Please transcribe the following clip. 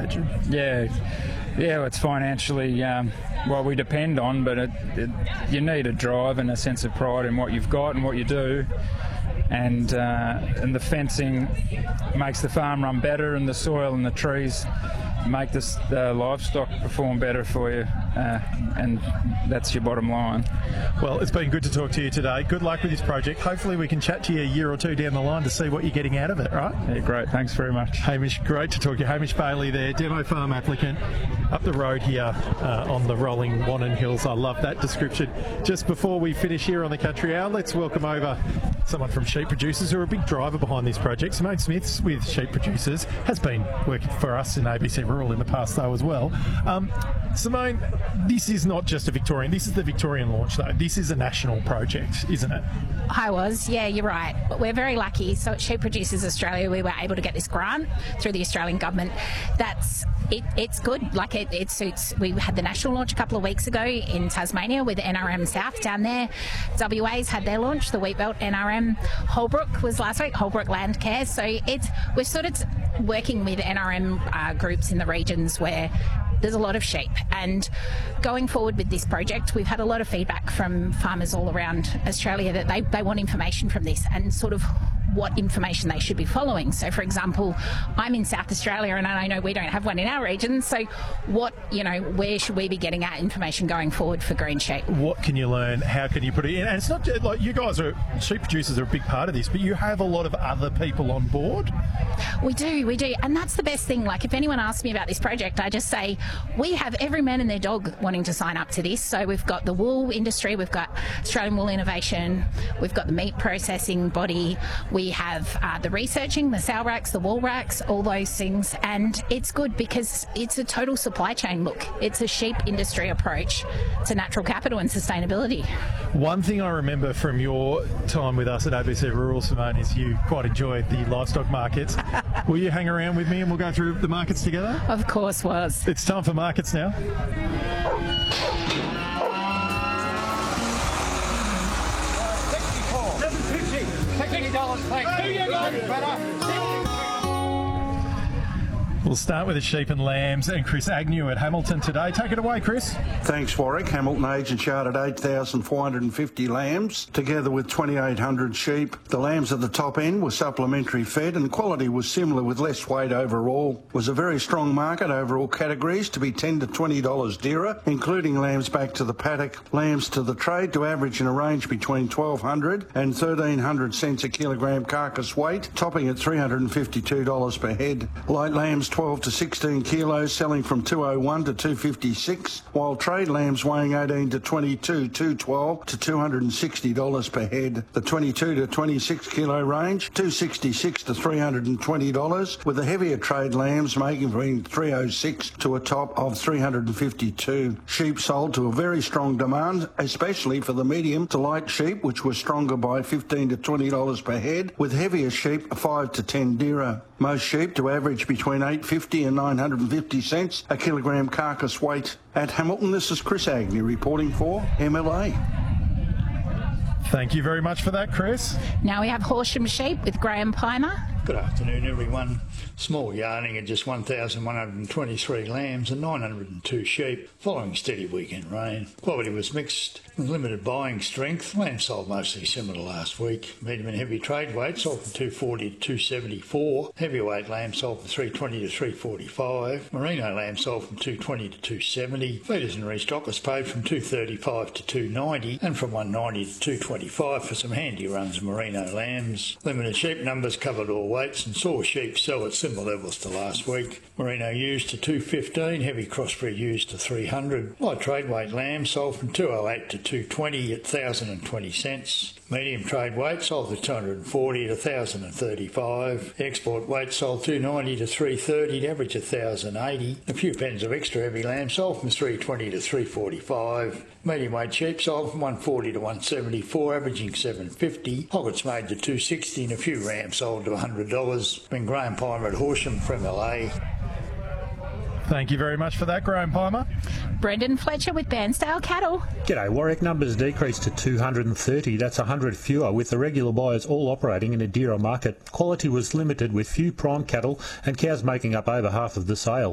imagine. Yeah, well, it's financially what we depend on, but you need a drive and a sense of pride in what you've got and what you do. And the fencing makes the farm run better, and the soil and the trees make the livestock perform better for you, and that's your bottom line. Well, it's been good to talk to you today. Good luck with this project. Hopefully we can chat to you a year or two down the line to see what you're getting out of it, right? Yeah, great. Thanks very much. Hamish, great to talk to you. Hamish Bailey there, demo farm applicant up the road here on the rolling Wannon Hills. I love that description. Just before we finish here on the Country Hour, let's welcome over someone from Sheep Producers who are a big driver behind this project. Simone Smith's with Sheep Producers, has been working for us in ABC Rural in the past though as well. Simone, this is not just a Victorian, this is the Victorian launch though. This is a national project, isn't it? Yeah, you're right. But we're very lucky. So at Sheep Producers Australia, we were able to get this grant through the Australian government. It's good. Like it suits. We had the national launch a couple of weeks ago in Tasmania with NRM South down there. WA's had their launch, the Wheatbelt NRM. Holbrook was last week, Holbrook Land Care. So we're sort of working with NRM groups in the regions where there's a lot of sheep, and going forward with this project, we've had a lot of feedback from farmers all around Australia that they want information from this and sort of what information they should be following. So, for example, I'm in South Australia and I know we don't have one in our region. So, where should we be getting our information going forward for green sheep? What can you learn? How can you put it in? And it's not just, like, you guys sheep producers are a big part of this, but you have a lot of other people on board. We do. And that's the best thing. Like, if anyone asks me about this project, I just say, we have every man and their dog wanting to sign up to this. So we've got the wool industry, we've got Australian Wool Innovation, we've got the meat processing body, we have the researching, the sow racks, the wool racks, all those things. And it's good because it's a total supply chain look. It's a sheep industry approach to natural capital and sustainability. One thing I remember from your time with us at ABC Rural, Simone, is you quite enjoyed the livestock markets. Will you hang around with me and we'll go through the markets together? Of course was. It's time for markets now. We'll start with the sheep and lambs and Chris Agnew at Hamilton today. Take it away, Chris. Thanks, Warwick. Hamilton agent charted 8,450 lambs, together with 2,800 sheep. The lambs at the top end were supplementary fed and quality was similar with less weight overall. It was a very strong market over all categories to be $10 to $20 dearer, including lambs back to the paddock, lambs to the trade to average in a range between 1,200 and 1,300 cents a kilogram carcass weight, topping at $352 per head. Light lambs 12 to 16 kilos, selling from 201 to 256, while trade lambs weighing 18 to 22, 212 to $260 per head. The 22 to 26 kilo range, $266 to $320, with the heavier trade lambs making between $306 to a top of $352. Sheep sold to a very strong demand, especially for the medium to light sheep, which were stronger by $15 to $20 per head, with heavier sheep 5 to 10 dearer. Most sheep to average between $8.50 and 950 cents a kilogram carcass weight. At Hamilton, this is Chris Agnew reporting for MLA. Thank you very much for that, Chris. Now we have Horsham sheep with Graham Pimer. Good afternoon, everyone. Small yarning at just 1,123 lambs and 902 sheep following steady weekend rain. Quality was mixed with limited buying strength. Lambs sold mostly similar to last week. Medium and heavy trade weight sold from 240 to 274. Heavyweight lambs sold from 320 to 345. Merino lambs sold from 220 to 270. Feeders and restock was paid from 235 to 290 and from 190 to 225 for some handy runs of merino lambs. Limited sheep numbers covered all weights and saw sheep sell at similar levels to last week. Merino used to 215, heavy crossbred used to 300. Light trade weight lambs sold from 208 to 220 at 1,020 cents. Medium trade weight sold to 240 to 1,035. Export weight sold 290 to 330 to average 1,080. A few pens of extra heavy lamb sold from 320 to 345. Medium weight sheep sold from 140 to 174, averaging 750. Hoggets made to 260 and a few rams sold to $100. Been Graham Pimer at Horsham for MLA. Thank you very much for that, Graham Pimer. Brendan Fletcher with Bairnsdale Cattle. G'day, Warwick. Numbers decreased to 230. That's 100 fewer, with the regular buyers all operating in a dearer market. Quality was limited, with few prime cattle and cows making up over half of the sale.